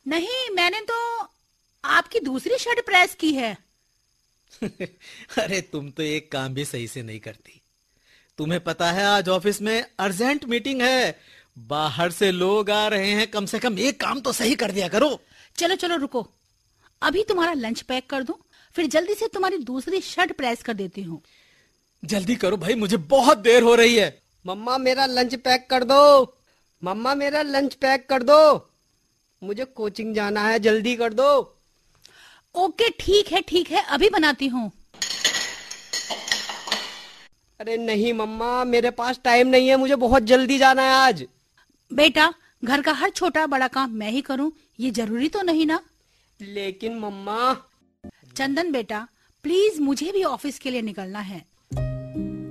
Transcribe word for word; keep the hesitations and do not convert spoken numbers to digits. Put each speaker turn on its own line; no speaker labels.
नहीं, मैंने तो आपकी दूसरी शर्ट प्रेस की है।
अरे तुम तो एक काम भी सही से नहीं करती। तुम्हें पता है आज ऑफिस में अर्जेंट मीटिंग है, बाहर से लोग आ रहे हैं, कम से कम एक काम तो सही कर दिया करो।
चलो चलो रुको, अभी तुम्हारा लंच पैक कर दूं, फिर जल्दी से तुम्हारी दूसरी शर्ट प्रेस कर देती हूँ।
जल्दी करो भाई, मुझे बहुत देर हो रही है।
मम्मा मेरा लंच पैक कर दो, मम्मा मेरा लंच पैक कर दो, मुझे कोचिंग जाना है, जल्दी कर दो।
ओके ठीक है ठीक है, अभी बनाती हूँ।
अरे नहीं मम्मा, मेरे पास टाइम नहीं है, मुझे बहुत जल्दी जाना है आज।
बेटा, घर का हर छोटा बड़ा काम मैं ही करूँ, ये जरूरी तो नहीं ना।
लेकिन मम्मा।
चंदन बेटा, प्लीज मुझे भी ऑफिस के लिए निकलना है।